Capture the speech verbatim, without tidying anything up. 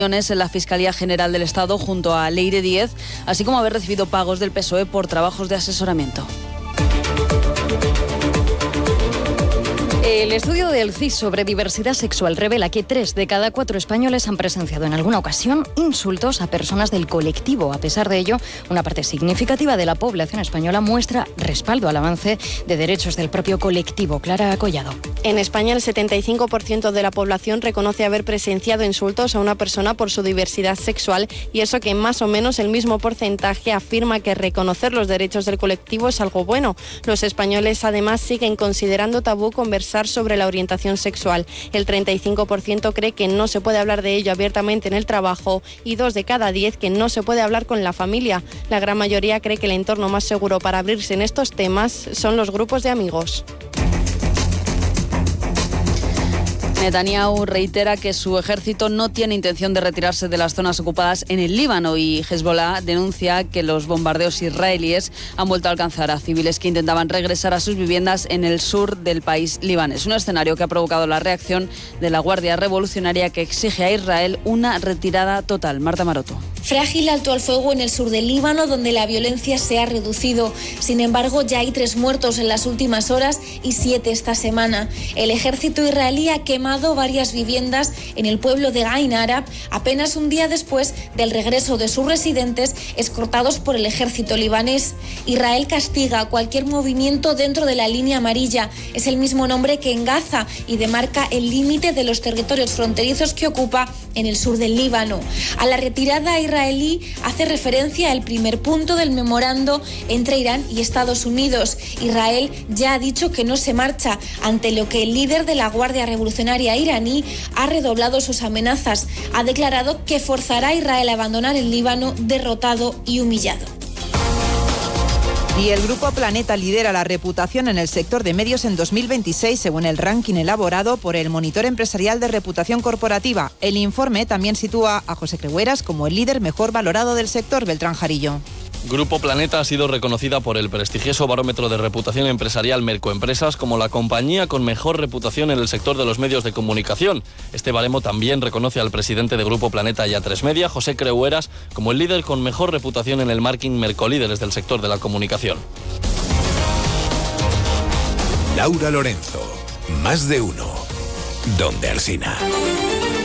en la Fiscalía General del Estado junto a Leire Díez, así como haber recibido pagos del P S O E por trabajos de asesoramiento. El estudio del C I S sobre diversidad sexual revela que tres de cada cuatro españoles han presenciado en alguna ocasión insultos a personas del colectivo. A pesar de ello, una parte significativa de la población española muestra respaldo al avance de derechos del propio colectivo. Clara Collado. En España, el setenta y cinco por ciento de la población reconoce haber presenciado insultos a una persona por su diversidad sexual, y eso que más o menos el mismo porcentaje afirma que reconocer los derechos del colectivo es algo bueno. Los españoles además siguen considerando tabú conversar sobre la orientación sexual. El treinta y cinco por ciento cree que no se puede hablar de ello abiertamente en el trabajo y dos de cada diez que no se puede hablar con la familia. La gran mayoría cree que el entorno más seguro para abrirse en estos temas son los grupos de amigos. Netanyahu reitera que su ejército no tiene intención de retirarse de las zonas ocupadas en el Líbano, y Hezbollah denuncia que los bombardeos israelíes han vuelto a alcanzar a civiles que intentaban regresar a sus viviendas en el sur del país libanés. Un escenario que ha provocado la reacción de la Guardia Revolucionaria, que exige a Israel una retirada total. Marta Maroto. Frágil alto al fuego en el sur del Líbano, donde la violencia se ha reducido. Sin embargo, ya hay tres muertos en las últimas horas y siete esta semana. El ejército israelí ha quemado varias viviendas en el pueblo de Ain Arab, apenas un día después del regreso de sus residentes escoltados por el ejército libanés. Israel castiga cualquier movimiento dentro de la línea amarilla. Es el mismo nombre que en Gaza y demarca el límite de los territorios fronterizos que ocupa en el sur del Líbano. A la retirada israelí hace referencia al primer punto del memorando entre Irán y Estados Unidos. Israel ya ha dicho que no se marcha, ante lo que el líder de la Guardia Revolucionaria iraní ha redoblado sus amenazas. Ha declarado que forzará a Israel a abandonar el Líbano derrotado y humillado. Y el Grupo Planeta lidera la reputación en el sector de medios en dos mil veintiséis, según el ranking elaborado por el Monitor Empresarial de Reputación Corporativa. El informe también sitúa a José Crehueras como el líder mejor valorado del sector. Beltrán Jarillo. Grupo Planeta ha sido reconocida por el prestigioso barómetro de reputación empresarial Mercoempresas como la compañía con mejor reputación en el sector de los medios de comunicación. Este baremo también reconoce al presidente de Grupo Planeta y A tres Media, José Crehueras, como el líder con mejor reputación en el ranking Mercolíderes del sector de la comunicación. Laura Lorenzo, más de uno, donde Alsina.